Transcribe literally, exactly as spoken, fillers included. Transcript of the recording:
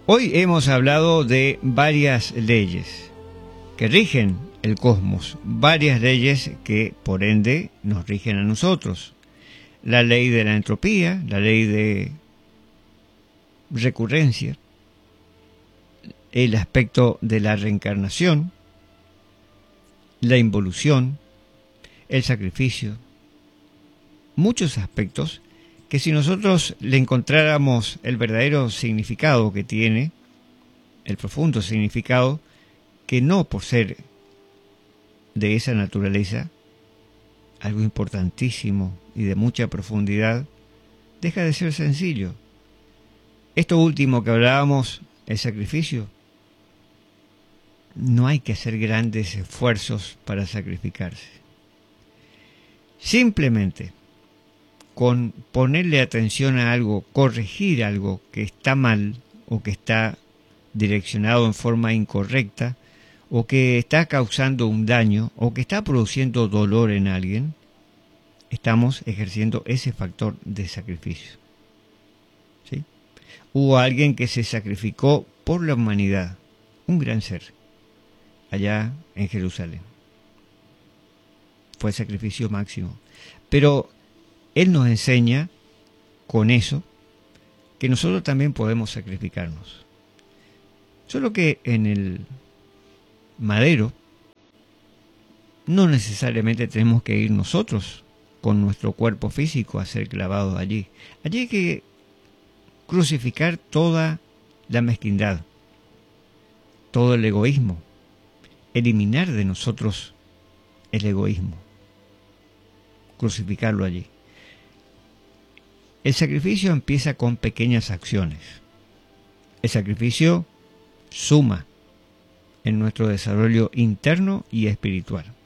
Hoy hemos hablado de varias leyes que rigen el cosmos, varias leyes que por ende nos rigen a nosotros. La ley de la entropía, la ley de recurrencia, el aspecto de la reencarnación, la involución, el sacrificio, muchos aspectos que si nosotros le encontráramos el verdadero significado que tiene, el profundo significado, que no por ser de esa naturaleza, algo importantísimo y de mucha profundidad, deja de ser sencillo. Esto último que hablábamos, el sacrificio, no hay que hacer grandes esfuerzos para sacrificarse. Simplemente con ponerle atención a algo, corregir algo que está mal o que está direccionado en forma incorrecta o que está causando un daño o que está produciendo dolor en alguien, estamos ejerciendo ese factor de sacrificio. ¿Sí? Hubo alguien que se sacrificó por la humanidad, un gran ser, allá en Jerusalén. Fue el sacrificio máximo. Pero Él nos enseña con eso que nosotros también podemos sacrificarnos. Solo que en el madero no necesariamente tenemos que ir nosotros con nuestro cuerpo físico a ser clavados allí. Allí hay que crucificar toda la mezquindad, todo el egoísmo, eliminar de nosotros el egoísmo, crucificarlo allí. El sacrificio empieza con pequeñas acciones. El sacrificio suma en nuestro desarrollo interno y espiritual.